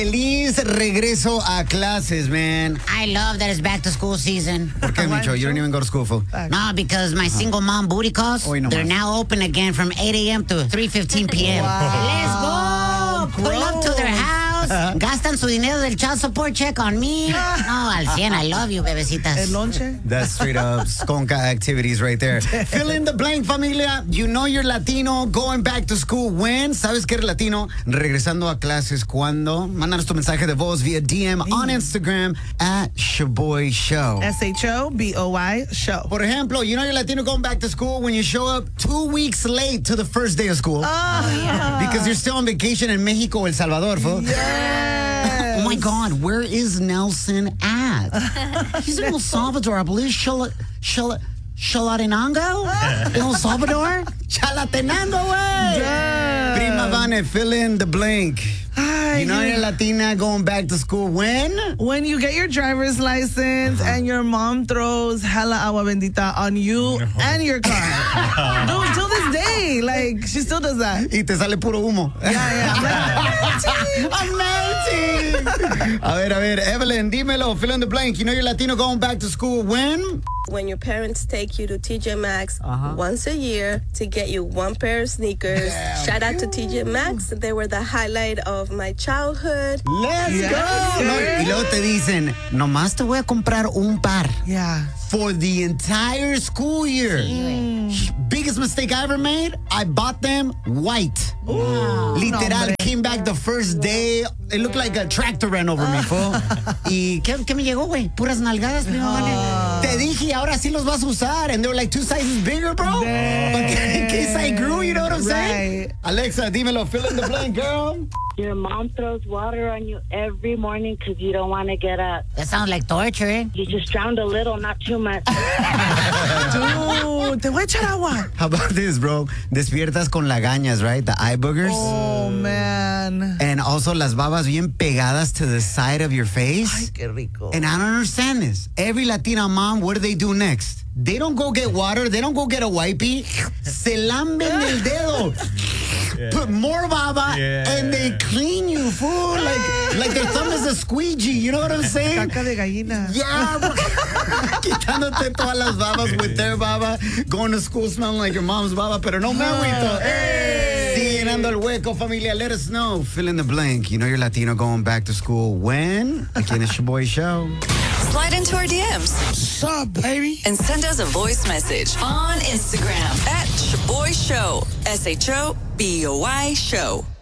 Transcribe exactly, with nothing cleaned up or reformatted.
Feliz regreso a clases, man. I love that it's back to school season. ¿Por qué, Micho? You don't even go to school, fool. No, because my single mom booty calls, Hoy no they're más. now open again from eight a.m. to three fifteen p.m. Wow. Let's go. Pull up to their house. Gastan su dinero del child support check on me. No, al cien. I love you, bebecitas. El lonche. That's straight up skonka activities right there. Fill in the blank, familia. You know you're Latino going back to school when? ¿Sabes que eres Latino? Regresando a clases cuando? Mándanos tu mensaje de voz via D M on Instagram at Shaboy Show. S H O B O Y show. Por ejemplo, you know you're Latino going back to school when you show up two weeks late to the first day of school. Oh, Because you're still on vacation in Mexico or El Salvador, folks. yes. Oh my God, where is Nelson at? He's in El Salvador, I believe. Shala, Shala, Chalatenango? In El Salvador? Chalatenango, way! Yeah. Prima Vane, fill in the blank. Ay, You know you- you're Latina going back to school when? When you get your driver's license and your mom throws hella agua bendita on you and your car. Dude, till this day, like, she still does that. Y te sale puro humo. Yeah, yeah. I'm like, I'm melting. A ver, a ver, Evelyn, dímelo, fill in the blank. You know you're Latino going back to school when? When your parents take you to T J Maxx Uh-huh. once a year to get you one pair of sneakers. Shout out to T J Maxx. They were the highlight of my childhood. Let's Yes, go. No, girl. y luego te dicen, nomás te voy a comprar un par yeah. for the entire school year. Biggest mistake I ever made, I bought them white. Literal, hombre. came back the first day. It looked like a tractor ran over me, fool. ¿Y qué, qué me llegó, güey? Puras nalgadas, prima Vane. Te dije, ahora sí los vas a usar. And they were like two sizes bigger, bro. But in case I grew, you know what I'm saying? Right. Alexa, dímelo, fill in the blank, girl. Your mom throws water on you every morning because you don't want to get up. That sounds like torture, eh? You just drowned a little, not too much. Dude, te voy a echar agua. How about this, bro? Despiertas con lagañas, right? The eye boogers. Oh, man. And also las babas bien pegadas to the side of your Ay, face. qué rico. And I don't understand this. Every Latina mom, what do they do next? They don't go get water. They don't go get a wipey. Se lamben el dedo. Put more baba and they clean you, fool. Like, like their thumb is a squeegee. You know what I'm saying? Caca de gallina. Yeah, bro. Quitándote todas las babas with their baba. Going to school smelling like your mom's baba. Pero no me agüito. Sigue llenando el hueco, familia. Let us know. Fill in the blank. You know you're Latino going back to school when? Again, it's your boy show. Slide into our D Ms. What's up, baby? And send us a voice message on Instagram at Shaboy Show. S H O B O Y Show.